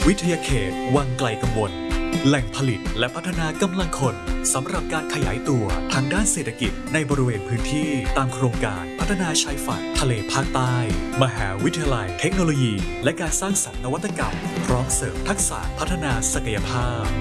วิทยาเขตวังไกลกังวลแหล่งผลิตและพัฒนากำลังคนสำหรับการขยายตัวทางด้านเศรษฐกิจในบริเวณพื้นที่ตามโครงการพัฒนาชายฝั่งทะเลภาคใต้มหาวิทยาลัยเทคโนโลยีและการสร้างสรรค์นวัตกรรมพร้อมเสริมทักษะพัฒนาศักยภาพ